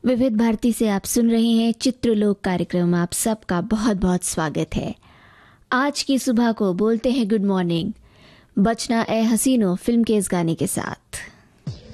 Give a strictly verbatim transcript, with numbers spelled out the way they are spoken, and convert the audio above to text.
विविध भारती से आप सुन रहे हैं चित्रलोक कार्यक्रम। आप सबका बहुत बहुत स्वागत है। आज की सुबह को बोलते हैं गुड मॉर्निंग, बचना ए हसीनो फिल्म के इस गाने के साथ।